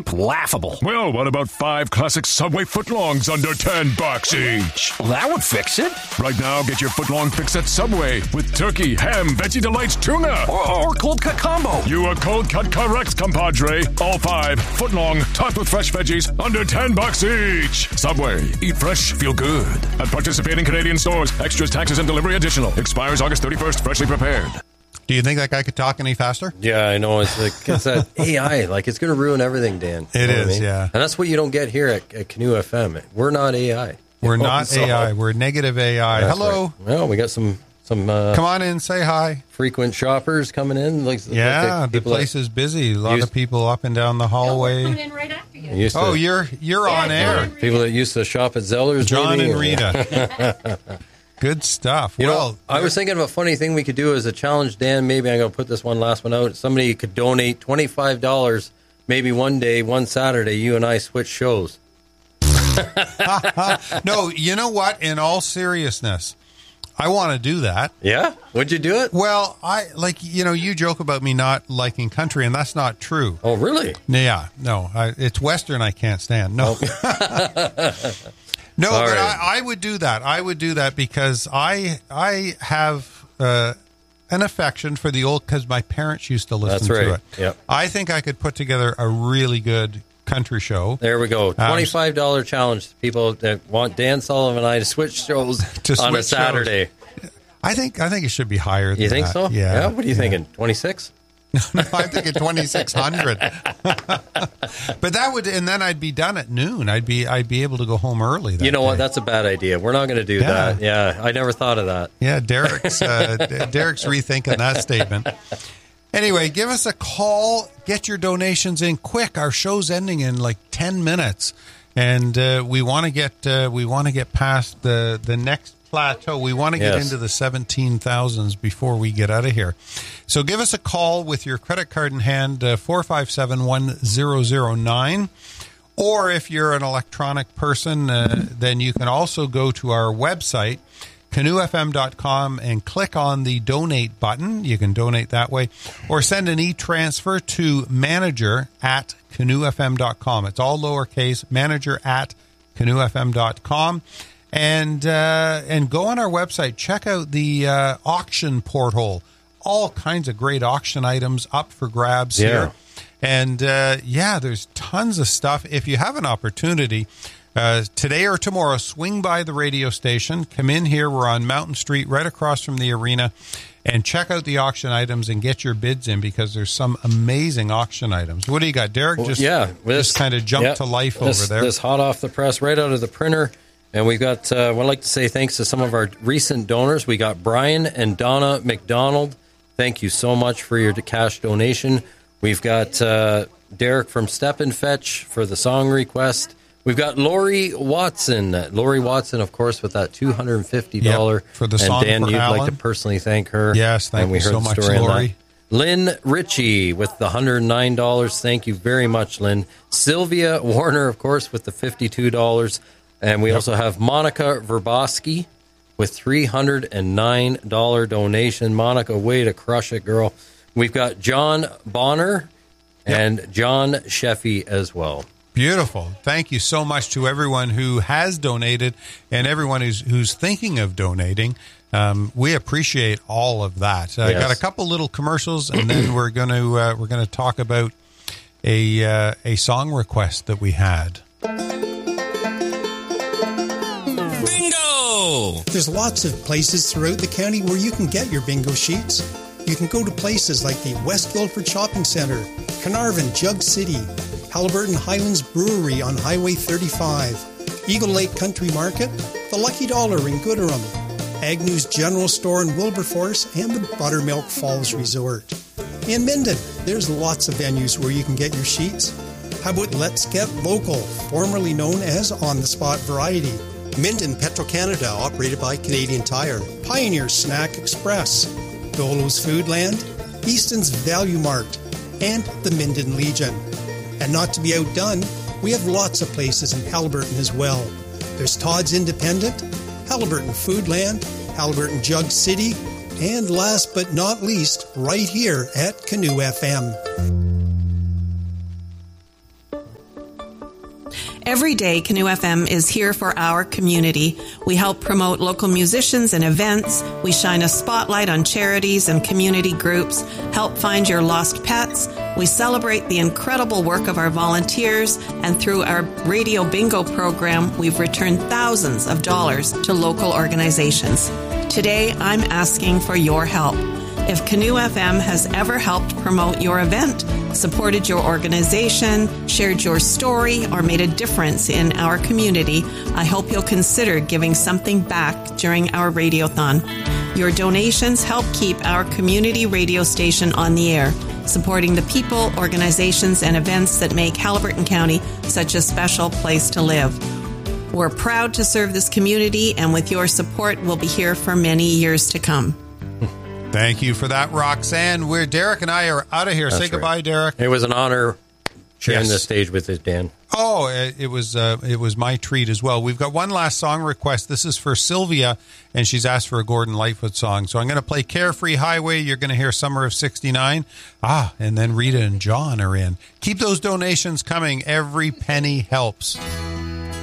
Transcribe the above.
cheap, laughable. Well, what about 5 classic Subway footlongs under $10 each? Well, that would fix it. Right now, get your footlong fix at Subway with turkey, ham, Veggie Delights, tuna. Or cold cut combo. You are cold cut correct, compadre. All 5 footlong, topped with fresh veggies, under $10 each. Subway. Eat fresh, feel good. At participating Canadian stores. Extras, taxes, and delivery additional. Expires August 31st. Freshly prepared. Do you think that guy could talk any faster? Yeah, I know. It's that AI. Like, it's going to ruin everything, Dan. It is, yeah. And that's what you don't get here at Canoe FM. We're not AI. We're not AI. We're negative AI. Hello. Right. Well, we got some come on in, say hi. Frequent shoppers coming in. The place is busy. A lot of people up and down the hallway. Coming in right after you. You're on air. People that used to shop at Zeller's. John and Rita. Good stuff. I was thinking of a funny thing we could do as a challenge, Dan. Maybe I'm going to put this last one out. Somebody could donate $25. Maybe one day, one Saturday, you and I switch shows. No, you know what? In all seriousness, I want to do that. Yeah? Would you do it? Well, you joke about me not liking country, and that's not true. Oh, really? Yeah. No, it's Western I can't stand. No. No, all but right. I would do that. I would do that because I have an affection for the old, because my parents used to listen to it. Yep. I think I could put together a really good country show. There we go. $25 challenge. People that want Dan Sullivan and I to switch shows on a Saturday. Shows. I think it should be higher than You think that. so? Yeah. What are you thinking? 26? No, I'm thinking 2,600. But that would, and then I'd be done at noon. I'd be able to go home early. You know what? That's a bad idea. We're not going to do that. Yeah, I never thought of that. Yeah, Derek's rethinking that statement. Anyway, give us a call. Get your donations in quick. Our show's ending in like 10 minutes, and we want to get past the next plateau. We want to get into the 17,000s before we get out of here. So give us a call with your credit card in hand, 457-1009. Or if you're an electronic person, then you can also go to our website, canoefm.com, and click on the donate button. You can donate that way. Or send an e-transfer to manager@canoefm.com. It's all lowercase, manager@canoefm.com. And go on our website. Check out the auction portal. All kinds of great auction items up for grabs here. And there's tons of stuff. If you have an opportunity, today or tomorrow, swing by the radio station. Come in here. We're on Mountain Street, right across from the arena. And check out the auction items and get your bids in, because there's some amazing auction items. What do you got, Derek? Just kind of jumped to life over there. This hot off the press, right out of the printer. And we've got, I'd like to say thanks to some of our recent donors. We got Brian and Donna McDonald. Thank you so much for your cash donation. We've got Derek from Step and Fetch for the song request. We've got Lori Watson. Lori Watson, of course, with that $250 for the song. And Dan, for you'd Alan. like to personally thank her. Yes, thank you so much, Lori. Lynn Ritchie with the $109. Thank you very much, Lynn. Sylvia Warner, of course, with the $52. And we also have Monica Verboski with $309 donation. Monica, way to crush it, girl. We've got John Bonner and John Sheffy as well. Beautiful. Thank you so much to everyone who has donated and everyone who's thinking of donating. We appreciate all of that. I got a couple little commercials, and then we're going to talk about a song request that we had. Bingo! There's lots of places throughout the county where you can get your bingo sheets. You can go to places like the West Guildford Shopping Centre, Carnarvon, Jug City, Halliburton Highlands Brewery on Highway 35, Eagle Lake Country Market, the Lucky Dollar in Gooderham, Agnew's General Store in Wilberforce, and the Buttermilk Falls Resort. In Minden, there's lots of venues where you can get your sheets. How about Let's Get Local, formerly known as On the Spot Variety? Minden Petro-Canada, operated by Canadian Tire. Pioneer Snack Express. Dolo's Foodland. Easton's Value Mart. And the Minden Legion. And not to be outdone, we have lots of places in Halliburton as well. There's Todd's Independent, Halliburton Foodland, Halliburton Jug City, and last but not least, right here at Canoe FM. Every day, Canoe FM is here for our community. We help promote local musicians and events. We shine a spotlight on charities and community groups, help find your lost pets. We celebrate the incredible work of our volunteers, and through our radio bingo program, we've returned thousands of dollars to local organizations. Today, I'm asking for your help. If Canoe FM has ever helped promote your event, supported your organization, shared your story, or made a difference in our community, I hope you'll consider giving something back during our radiothon. Your donations help keep our community radio station on the air, supporting the people, organizations, and events that make Haliburton County such a special place to live. We're proud to serve this community, and with your support, we'll be here for many years to come. Thank you for that, Roxanne. Derek and I are out of here. That's Say goodbye, right. Derek. It was an honor sharing Yes. the stage with you, Dan. Oh, it was my treat as well. We've got one last song request. This is for Sylvia, and she's asked for a Gordon Lightfoot song. So I'm going to play Carefree Highway. You're going to hear Summer of 69. And then Rita and John are in. Keep those donations coming. Every penny helps.